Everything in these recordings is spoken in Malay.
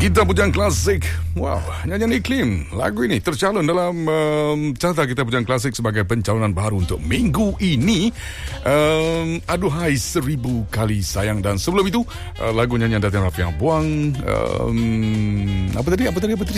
Gita Pujang Klasik. Wow, nyanyian iklim. Lagu ini tercalon dalam carta Gita Pujang Klasik sebagai pencalonan baru untuk minggu ini. Aduhai 1000 kali sayang. Dan sebelum itu, lagu nyanyian Datin Rafiq Buang. Apa tadi?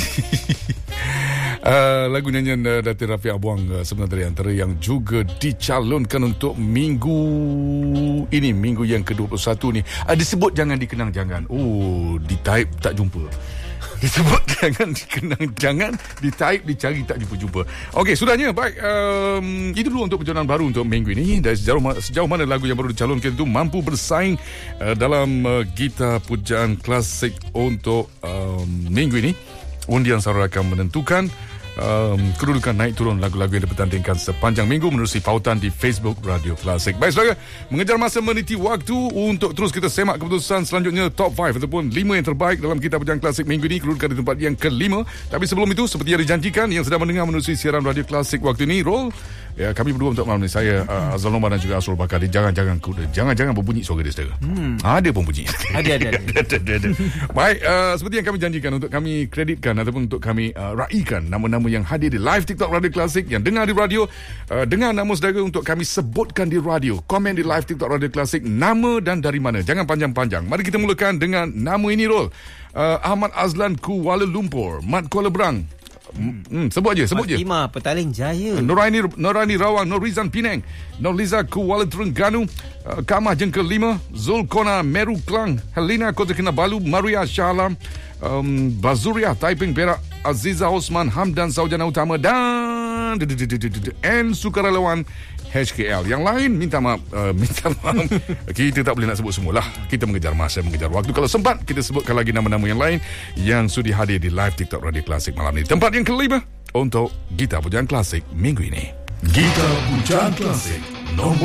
Lagu nyanyian Datin Rafiq Buang sebenarnya antara yang juga dicalonkan untuk minggu ini, minggu yang ke-21 ni. Disebut jangan dikenang jangan. Di-type tak jumpa. Disebut jangan dikenang jangan, di-type dicari tak jumpa-jumpa. Okey, sudahnya. Baik, itu dulu untuk perjalanan baru untuk minggu ini. Dan sejauh mana lagu yang baru dicalonkan itu mampu bersaing dalam Gita Pujang Klasik untuk minggu ini. Undian saudara akan menentukan kedudukan naik turun lagu-lagu yang dipertandingkan sepanjang minggu menerusi pautan di Facebook Radio Klasik. Baik saudara, mengejar masa meniti waktu untuk terus kita semak keputusan selanjutnya top 5 ataupun 5 yang terbaik dalam Gita Pujang Klasik minggu ini, kedudukan di tempat yang ke-5. Tapi sebelum itu, seperti yang dijanjikan, yang sedang mendengar menerusi siaran Radio Klasik waktu ini, roll. Ya, kami berdua untuk malam ini, saya Azal Nomar dan juga Asrul Bakar. Jangan berbunyi suara dia saudara. Ada pun bunyi. Ada. Baik, seperti yang kami janjikan, untuk kami kreditkan ataupun untuk kami raikan nama-nama yang hadir di live TikTok Radio Klasik, yang dengar di radio, dengar nama saudara untuk kami sebutkan di radio. Komen di live TikTok Radio Klasik, nama dan dari mana. Jangan panjang-panjang. Mari kita mulakan dengan nama ini, roll. Ahmad Azlan Kuala Lumpur, Mat Kuala Berang. Sebut je. Fatimah Petaling Jaya, Norani Rawang, Norizan Penang, Norliza Kuala Terengganu, Kamah Jengkel 5, Zulkona Meru Klang, Helena Kota Kinabalu, Maria Shah Alam, Bazuria Taiping Perak, Aziza Osman, Hamdan Saujana Utama dan N Sukarelawan HKL. Yang lain minta maaf. Kita tak boleh nak sebut semualah. Kita mengejar masa, mengejar waktu. Kalau sempat, kita sebutkan lagi nama-nama yang lain yang sudi hadir di live TikTok Radio Klasik malam ini. Tempat yang ke-5 untuk Gita Pujang Klasik minggu ini. Gita Pujang Klasik nombor